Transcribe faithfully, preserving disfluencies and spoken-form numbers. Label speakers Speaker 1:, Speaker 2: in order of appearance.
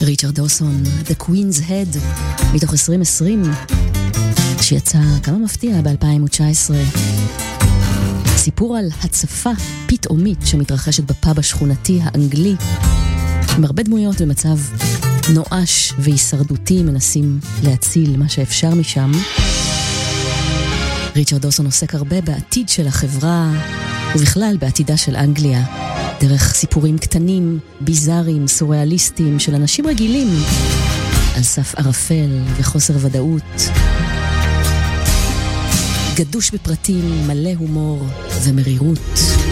Speaker 1: ריצ'רד דוסון, The Queen's Head, מתוך עשרים עשרים, שיצא כמה מפתיע ב-אלפיים תשע עשרה. סיפור על הצפה פתאומית שמתרחשת בפאב השכונתי האנגלי, עם הרבה דמויות במצב נואש והישרדותי מנסים להציל מה שאפשר משם. ריצ'רד דוסון עוסק הרבה בעתיד של החברה, ובכלל בעתידה של אנגליה, דרך סיפורים קטנים, ביזאריים, סוריאליסטיים של אנשים רגילים, על סף ערפל וחוסר ודאות. גדוש בפרטים, מלא הומור ומרירות.